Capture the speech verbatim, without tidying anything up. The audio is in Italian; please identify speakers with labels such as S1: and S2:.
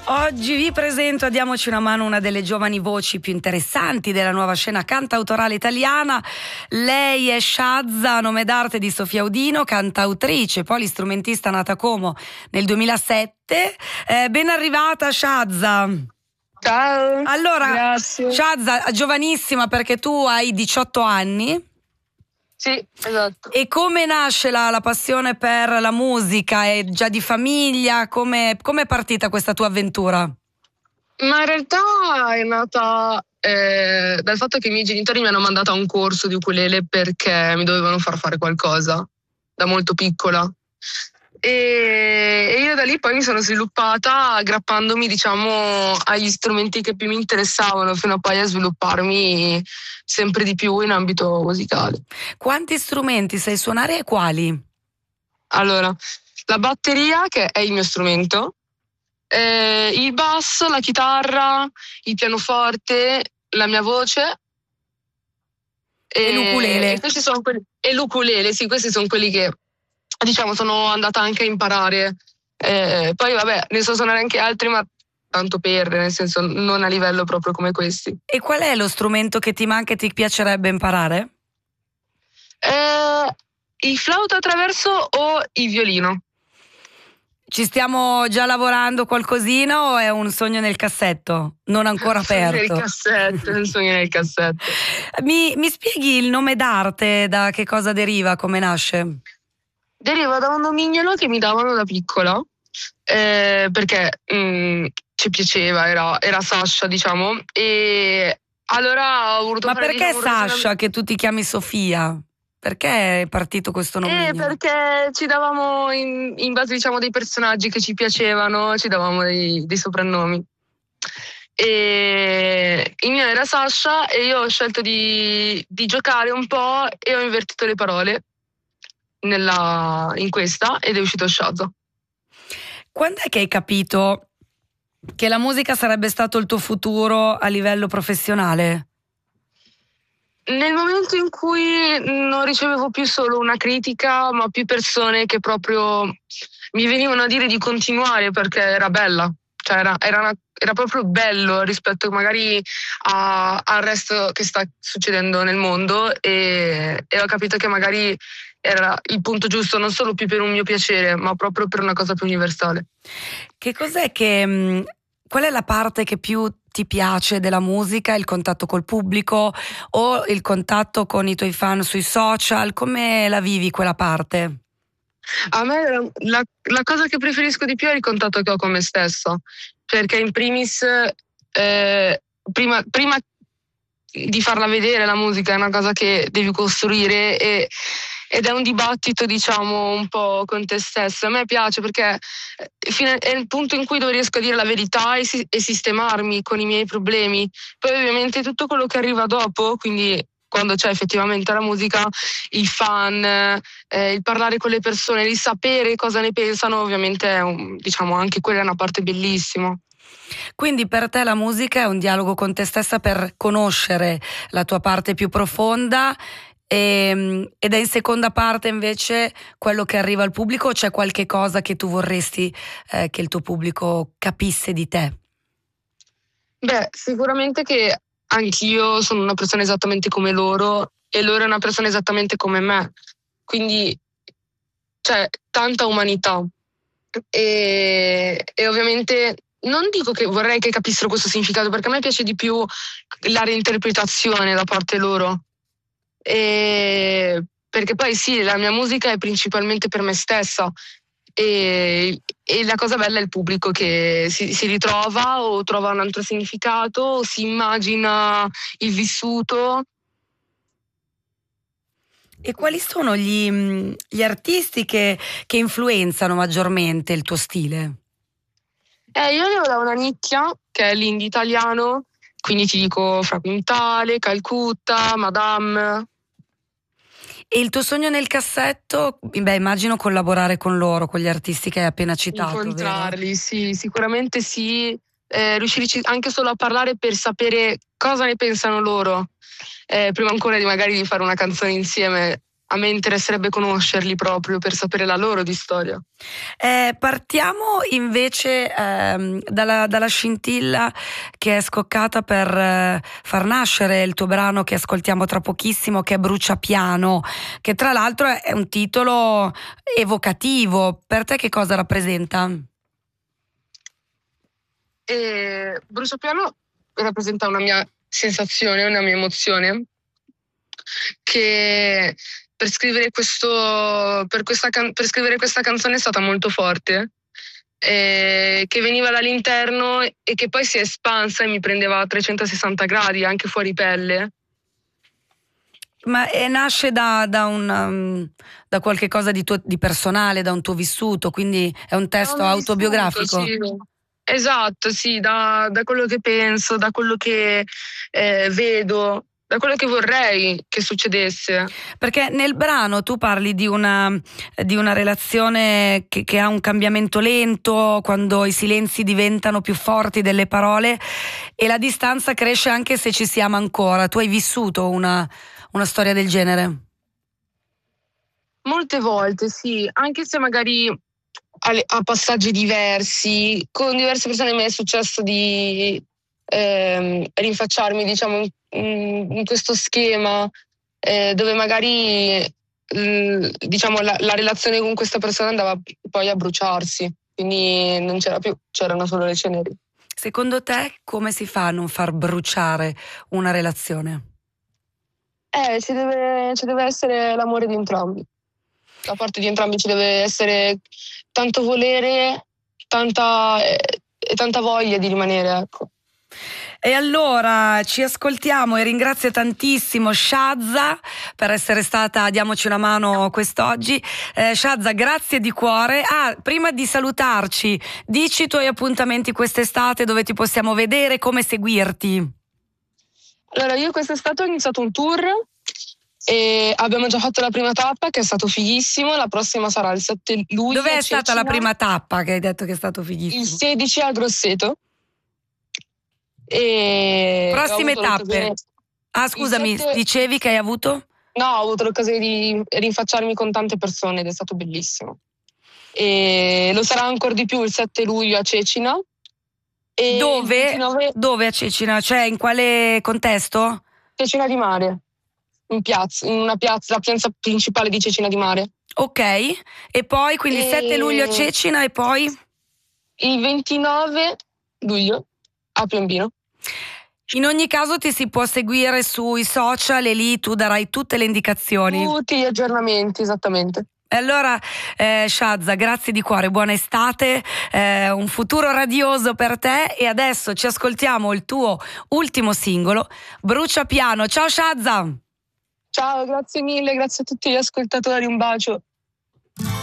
S1: Oggi vi presento a Diamoci una mano una delle giovani voci più interessanti della nuova scena cantautorale italiana. Lei è Shazza, nome d'arte di Sofia Udino, cantautrice, polistrumentista nata a Como nel duemilasette. Eh, ben arrivata Shazza.
S2: Ciao.
S1: Allora,
S2: grazie.
S1: Shazza, giovanissima perché tu hai diciotto anni.
S2: Sì, esatto.
S1: E come nasce la, la passione per la musica? È già di famiglia? Come è partita questa tua avventura?
S2: Ma in realtà è nata eh, dal fatto che i miei genitori mi hanno mandato a un corso di ukulele perché mi dovevano far fare qualcosa da molto piccola. E, e io da lì poi mi sono sviluppata aggrappandomi, diciamo, agli strumenti che più mi interessavano, fino a poi a svilupparmi sempre di più in ambito musicale.
S1: Quanti strumenti sai suonare e quali?
S2: Allora, la batteria, che è il mio strumento, eh, il basso, la chitarra, il pianoforte, la mia voce
S1: e, e l'ukulele.
S2: E, questi sono quelli, e l'ukulele, sì, questi sono quelli che, diciamo, sono andata anche a imparare. Eh, poi vabbè, ne so suonare anche altri, ma tanto per, nel senso, non a livello proprio come questi.
S1: E qual è lo strumento che ti manca e ti piacerebbe imparare?
S2: Eh, il flauto a traverso o il violino?
S1: Ci stiamo già lavorando qualcosina o è un sogno nel cassetto? Non ancora aperto?
S2: Nel cassetto, un sogno nel cassetto.
S1: Mi, mi spieghi il nome d'arte, da che cosa deriva, come nasce?
S2: Deriva da un nomignolo che mi davano da piccola, eh, perché mh, ci piaceva, era, era Sasha, diciamo, e allora ho voluto
S1: Ma
S2: fare...
S1: perché
S2: diciamo,
S1: Sasha, che tu ti chiami Sofia? Perché è partito questo nome?
S2: Eh, perché ci davamo, in, in base, diciamo, dei personaggi che ci piacevano, ci davamo dei, dei soprannomi. E il mio era Sasha e io ho scelto di, di giocare un po' e ho invertito le parole nella, in questa ed è uscito Shazza.
S1: Quando è che hai capito che la musica sarebbe stato il tuo futuro a livello professionale?
S2: Nel momento in cui non ricevevo più solo una critica, ma più persone che proprio mi venivano a dire di continuare perché era bella, cioè era, era, una, era proprio bello rispetto magari a, al resto che sta succedendo nel mondo e, e ho capito che magari era il punto giusto non solo più per un mio piacere, ma proprio per una cosa più universale.
S1: Che cos'è che... Qual è la parte che più ti piace della musica? Il contatto col pubblico o il contatto con i tuoi fan sui social? Come la vivi quella parte?
S2: A me la, la, la cosa che preferisco di più è il contatto che ho con me stessa, perché in primis eh, prima, prima di farla vedere la musica è una cosa che devi costruire e ed è un dibattito, diciamo, un po' con te stesso. A me piace perché è il punto in cui dove riesco a dire la verità e, si- e sistemarmi con i miei problemi. Poi ovviamente tutto quello che arriva dopo, quindi quando c'è effettivamente la musica, il fan, eh, il parlare con le persone, il sapere cosa ne pensano, ovviamente è un, diciamo, anche quella è una parte bellissima.
S1: Quindi per te la musica è un dialogo con te stessa per conoscere la tua parte più profonda. E, ed è in seconda parte invece quello che arriva al pubblico, o c'è qualche cosa che tu vorresti eh, che il tuo pubblico capisse di te?
S2: Beh, sicuramente che anch'io sono una persona esattamente come loro e loro è una persona esattamente come me, quindi c'è tanta umanità e, e ovviamente non dico che vorrei che capissero questo significato, perché a me piace di più la reinterpretazione da parte loro. E perché poi sì, la mia musica è principalmente per me stessa e, e la cosa bella è il pubblico che si, si ritrova o trova un altro significato o si immagina il vissuto.
S1: E quali sono gli, gli artisti che, che influenzano maggiormente il tuo stile?
S2: Eh, io arrivo da una nicchia che è l'indie italiano, quindi ti dico Fra Quintale, Calcutta, Madame.
S1: E il tuo sogno nel cassetto? Beh, immagino collaborare con loro, con gli artisti che hai appena citato.
S2: Incontrarli,
S1: vero?
S2: sì, sicuramente sì. Eh, riuscirci anche solo a parlare per sapere cosa ne pensano loro, eh, prima ancora di magari di fare una canzone insieme, a me interesserebbe conoscerli proprio per sapere la loro di storia.
S1: Eh, partiamo invece ehm, dalla, dalla scintilla che è scoccata per eh, far nascere il tuo brano che ascoltiamo tra pochissimo, che è Bruciapiano, che tra l'altro è, è un titolo evocativo. Per te che cosa rappresenta?
S2: E Bruciapiano rappresenta una mia sensazione, una mia emozione, che per scrivere questo per questa, can- per scrivere questa canzone è stata molto forte, eh, che veniva dall'interno e che poi si è espansa e mi prendeva a trecentosessanta gradi anche fuori pelle.
S1: Ma e nasce da, da, un, um, da qualche cosa di, tuo, di personale, da un tuo vissuto, quindi è un testo
S2: Ho
S1: autobiografico?
S2: vissuto, sì. Esatto, sì, da, da quello che penso, da quello che eh, vedo, da quello che vorrei che succedesse.
S1: Perché nel brano tu parli di una, di una relazione che, che ha un cambiamento lento, quando i silenzi diventano più forti delle parole e la distanza cresce anche se ci si ama ancora. Tu hai vissuto una, una storia del genere?
S2: Molte volte, sì, anche se magari a, a passaggi diversi, con diverse persone mi è successo di ehm, rinfacciarmi, diciamo, in, in questo schema eh, dove magari l, diciamo, la, la relazione con questa persona andava poi a bruciarsi, quindi non c'era più, c'erano solo le ceneri.
S1: Secondo te come si fa a non far bruciare una relazione?
S2: Eh, ci deve, ci deve essere l'amore di entrambi. Da parte di entrambi ci deve essere tanto volere, tanta, eh, e tanta voglia di rimanere, ecco.
S1: E allora ci ascoltiamo e ringrazio tantissimo Shazza per essere stata, diamoci una mano quest'oggi. eh, Shazza, grazie di cuore. Ah, prima di salutarci, dici i tuoi appuntamenti quest'estate, dove ti possiamo vedere, come seguirti.
S2: Allora, io quest'estate ho iniziato un tour e abbiamo già fatto la prima tappa, che è stato fighissimo. La prossima sarà il sette luglio.
S1: Dov'è
S2: a
S1: stata
S2: Cecina,
S1: la prima tappa che hai detto che è stato fighissimo?
S2: il sedici a Grosseto. E
S1: Prossime
S2: ho avuto
S1: tappe. Ah, scusami,
S2: sette...
S1: dicevi che hai avuto?
S2: No, ho avuto l'occasione di rinfacciarmi con tante persone ed è stato bellissimo. E lo sarà ancora di più il sette luglio a Cecina. E
S1: Dove?
S2: il ventinove...
S1: Dove a Cecina? Cioè, in quale contesto?
S2: Cecina di Mare, in piazza, in una piazza, la piazza principale di Cecina di Mare.
S1: Ok, e poi quindi
S2: e...
S1: sette luglio a Cecina e poi?
S2: Il ventinove luglio a Piombino.
S1: In ogni caso ti si può seguire sui social e lì tu darai tutte le indicazioni.
S2: Tutti gli aggiornamenti, esattamente.
S1: E allora eh, Shazza, grazie di cuore, buona estate, eh, un futuro radioso per te e adesso ci ascoltiamo il tuo ultimo singolo, Bruciapiano. Ciao Shazza!
S2: Ciao, grazie mille, grazie a tutti gli ascoltatori, un bacio.